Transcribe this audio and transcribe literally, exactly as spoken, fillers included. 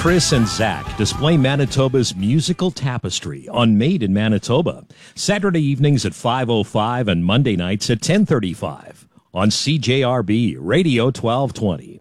Chris and Zach display Manitoba's musical tapestry on Made in Manitoba. Saturday evenings at five oh five and Monday nights at ten thirty-five on C J R B Radio twelve twenty.